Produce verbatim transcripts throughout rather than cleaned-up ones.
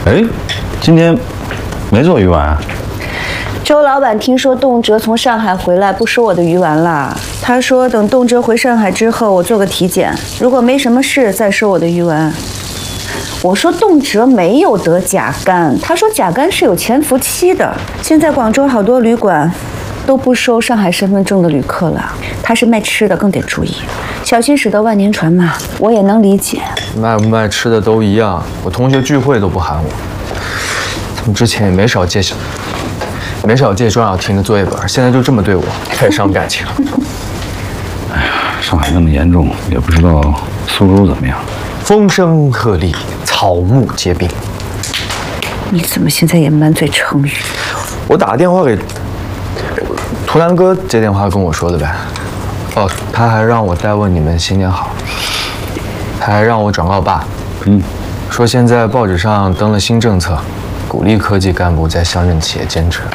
哎，今天没做鱼丸啊？ 周老板听说动辄从上海回来，不收我的鱼丸了。他说等动辄回上海之后，我做个体检，如果没什么事再收我的鱼丸。我说动辄没有得甲肝，他说甲肝是有潜伏期的。现在广州好多旅馆都不收上海身份证的旅客了。他是卖吃的，更得注意，小心驶得万年船嘛。我也能理解， 卖不卖吃的都一样。我同学聚会都不喊我，他们之前也没少借小，没少借庄小婷的作业本，现在就这么对我，太伤感情了。 哎呀，上海那么严重，也不知道苏州怎么样。 风声鹤唳，草木皆兵。 你怎么现在也满嘴成语？ 我打个电话给图南哥接电话跟我说的呗。哦，他还让我代问你们新年好，他还让我转告爸， 嗯， 说现在报纸上登了新政策，鼓励科技干部在乡镇企业兼职。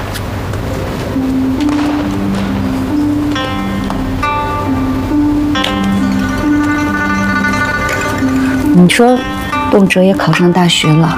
你说，动辄也考上大学了，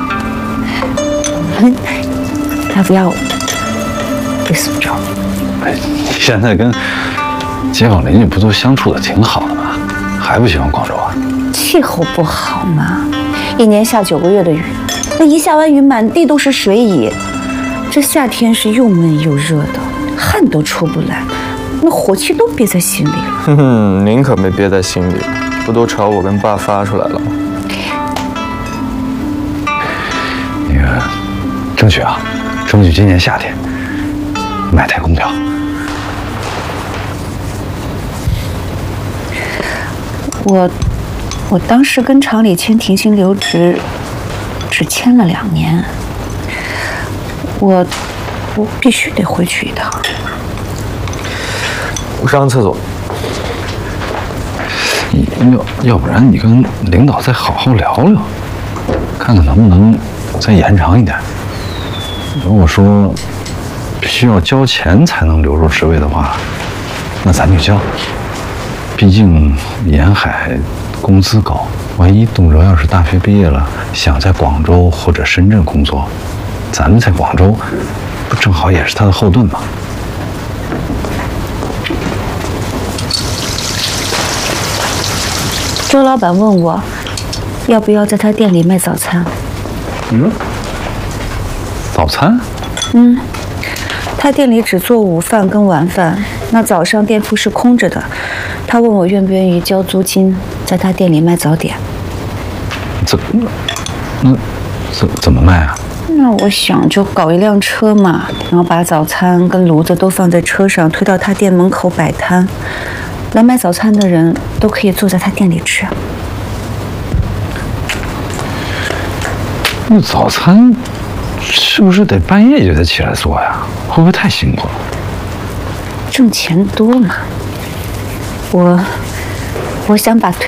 要不要回苏州？ 哎，现在跟街坊邻居不都相处的挺好的吗？还不喜欢广州啊？ 气候不好嘛，一年下九个月的雨，那一下完雨，满地都是水蚁。这夏天是又闷又热的，汗都出不来，那火气都憋在心里了。 哼哼，您可没憋在心里，不都朝我跟爸发出来了吗？ 那个，争取啊，争取今年夏天买台空调。 我，我当时跟厂里签停薪留职，只签了两年。我，我必须得回去一趟。 我上个厕所。 你要要不然你跟领导再好好聊聊，看看能不能再延长一点。如果说需要交钱才能留住职位的话，那咱就交。毕竟沿海工资高，万一动辄要是大学毕业了，想在广州或者深圳工作，咱们在广州不正好也是他的后盾吗？ 周老板问我，要不要在他店里卖早餐？ 嗯，早餐？ 嗯，他店里只做午饭跟晚饭，那早上店铺是空着的。他问我愿不愿意交租金，在他店里卖早点。 怎那怎怎么卖啊？ 那我想就搞一辆车嘛，然后把早餐跟炉子都放在车上，推到他店门口摆摊。来买早餐的人都可以坐在他店里吃。 那早餐是不是得半夜就得起来做呀？会不会太辛苦了？ 挣钱多嘛。我我想把推